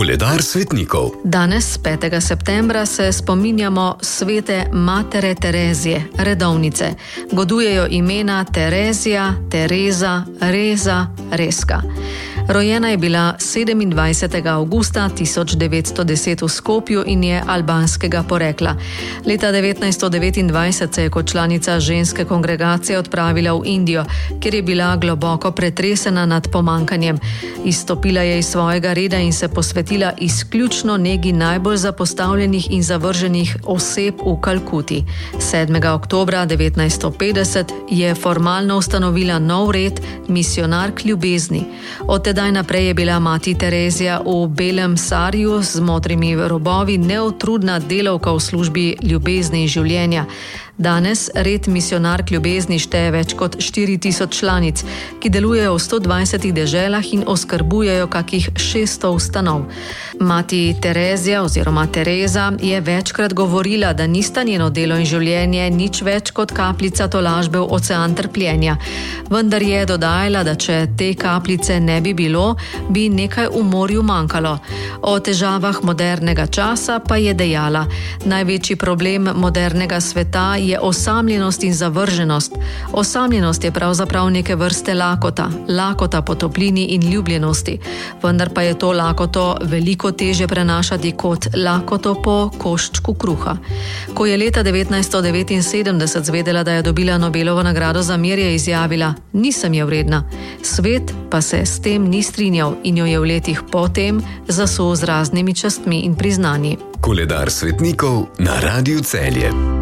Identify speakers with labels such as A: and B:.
A: Koledar svetnikov.
B: Danes, 5. septembra, se spominjamo svete matere Terezije, redovnice. Godujejo imena Terezija, Tereza, Reza, Reska. Rojena je bila 27. avgusta 1910 v Skopju in je albanskega porekla. Leta 1929 se je kot članica ženske kongregacije odpravila v Indijo, kjer je bila globoko pretresena nad pomankanjem. Izstopila je iz svojega reda in se posvetila izključno negi najbolj zapostavljenih in zavrženih oseb v Kalkuti. 7. oktobra 1950 je formalno ustanovila nov red, Misionark ljubezni. Od tedaj naprej je bila mati Terezija v belem sariju z modrimi robovi neutrudna delavka v službi ljubezni in življenja. Danes red Misionark ljubezni šteje več kot 4000 članic, ki delujejo v 120 deželah in oskrbujejo kakih 600 ustanov. Mati Terezija oziroma Tereza je večkrat govorila, da nista njeno delo in življenje nič več kot kapljica tolažbe v ocean trpljenja. Vendar je dodajala, da če te kapljice ne bi bilo, bi nekaj v morju manjkalo. O težavah modernega časa pa je dejala: največji problem modernega sveta je osamljenost in zavrženost. Osamljenost je pravzaprav neke vrste lakota po toplini in ljubljenosti, vendar pa je to lakoto veliko težje prenašati kot lakoto po koščku kruha. Ko je leta 1979 zvedela, da je dobila Nobelovo nagrado za mir, je izjavila: nisem je vredna. Svet pa se s tem ni strinjal in jo je v letih potem zasul z raznimi častmi in priznanji.
A: Koledar svetnikov na Radiu Celje.